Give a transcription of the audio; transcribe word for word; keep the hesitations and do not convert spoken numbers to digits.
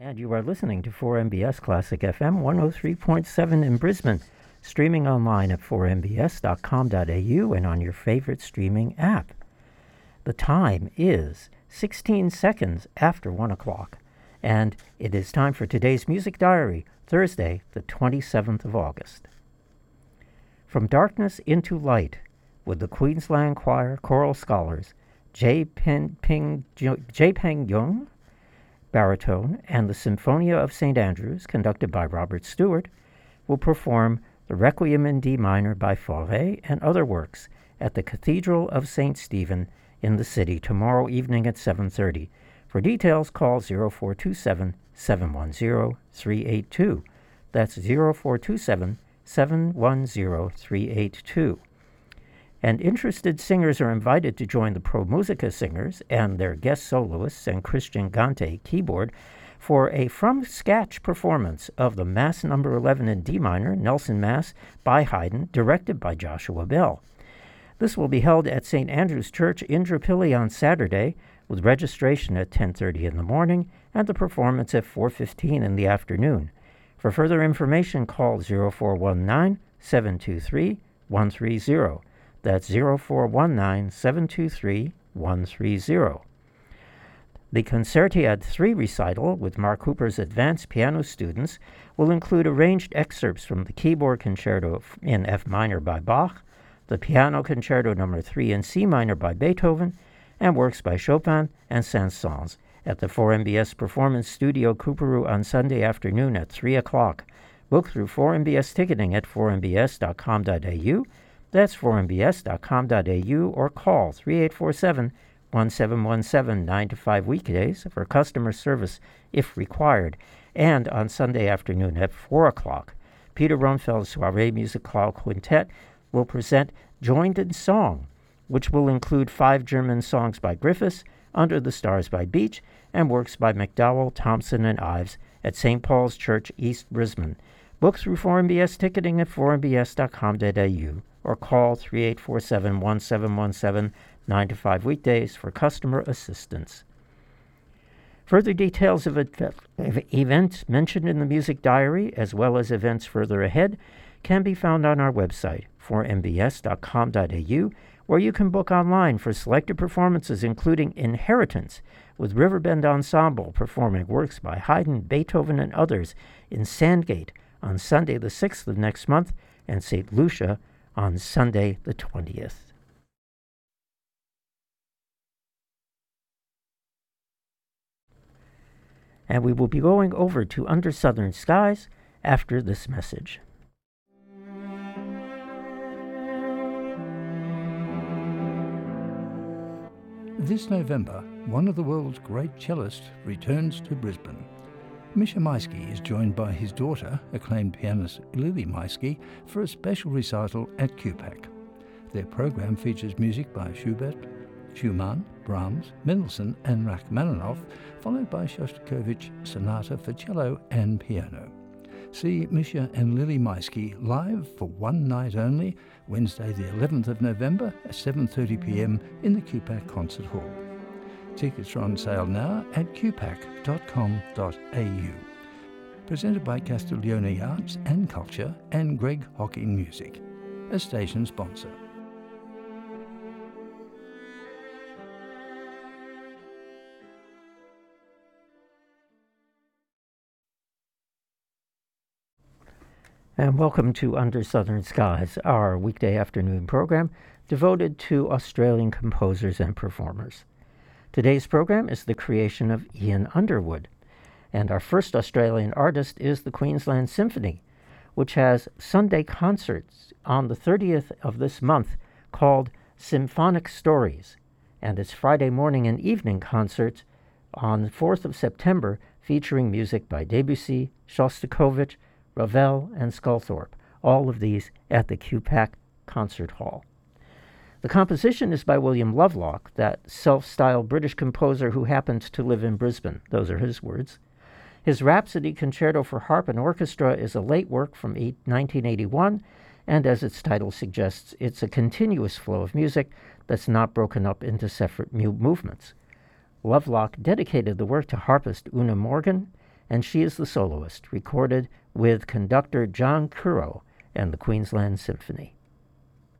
And you are listening to four M B S Classic F M one oh three point seven in Brisbane, streaming online at four m b s dot com dot a u and on your favorite streaming app. The time is sixteen seconds after one o'clock, and it is time for today's Music Diary, Thursday, the twenty-seventh of August. From Darkness into Light, with the Queensland Choir Choral Scholars, J. Peng, Ping, J. Peng Jung, baritone, and the Symphonia of Saint Andrews, conducted by Robert Stewart, will perform the Requiem in D minor by Fauré and other works at the Cathedral of Saint Stephen in the city tomorrow evening at seven thirty. For details, call zero four two seven, seven one zero, three eight two. That's zero four two seven, seven one zero, three eight two. And interested singers are invited to join the Pro Musica singers and their guest soloists and Christian Gante keyboard for a from-scratch performance of the Mass number eleven in D minor, Nelson Mass, by Haydn, directed by Joshua Bell. This will be held at Saint Andrew's Church, Indooroopilly on Saturday, with registration at ten thirty in the morning and the performance at four fifteen in the afternoon. For further information, call zero four one nine, seven two three, one three zero. That's zero four one nine, seven two three, one three zero. The Concerti ad three recital with Mark Hooper's advanced piano students will include arranged excerpts from the Keyboard Concerto in F minor by Bach, the Piano Concerto number three in C minor by Beethoven, and works by Chopin and Saint-Saëns at the four M B S Performance Studio Coorparoo on Sunday afternoon at three o'clock. Book through four M B S ticketing at four m b s dot com dot a u. That's four m b s dot com dot a u or call three eight four seven, one seven one seven, nine to five weekdays for customer service if required. And on Sunday afternoon at four o'clock, Peter Ronfeld's Soirée Musicale Quintet will present Joined in Song, which will include five German songs by Griffiths, Under the Stars by Beach, and works by McDowell, Thompson, and Ives at Saint Paul's Church, East Brisbane. Book through four M B S ticketing at four m b s dot com dot a u. or call three eight four seven, one seven one seven, nine to five weekdays for customer assistance. Further details of, it, of events mentioned in the Music Diary, as well as events further ahead, can be found on our website, four m b s dot com dot a u, where you can book online for selected performances including Inheritance, with Riverbend Ensemble performing works by Haydn, Beethoven, and others in Sandgate on Sunday the sixth of next month, and Saint Lucia on Sunday the twentieth. And we will be going over to Under Southern Skies after this message. This November, one of the world's great cellists returns to Brisbane. Misha Maisky is joined by his daughter, acclaimed pianist Lily Maisky, for a special recital at Q PAC. Their program features music by Schubert, Schumann, Brahms, Mendelssohn and Rachmaninoff, followed by Shostakovich Sonata for cello and piano. See Misha and Lily Maisky live for one night only, Wednesday the eleventh of November at seven thirty p m in the Q PAC Concert Hall. Tickets are on sale now at q pac dot com dot a u. Presented by Castiglione Arts and Culture and Greg Hocking Music, a station sponsor. And welcome to Under Southern Skies, our weekday afternoon program devoted to Australian composers and performers. Today's program is the creation of Ian Underwood, and our first Australian artist is the Queensland Symphony, which has Sunday concerts on the thirtieth of this month called Symphonic Stories, and its Friday morning and evening concerts on the fourth of September featuring music by Debussy, Shostakovich, Ravel, and Sculthorpe, all of these at the Q PAC Concert Hall. The composition is by William Lovelock, that self-styled British composer who happens to live in Brisbane. Those are his words. His Rhapsody Concerto for Harp and Orchestra is a late work from nineteen eighty-one, and as its title suggests, it's a continuous flow of music that's not broken up into separate mu- movements. Lovelock dedicated the work to harpist Una Morgan, and she is the soloist, recorded with conductor John Currow and the Queensland Symphony.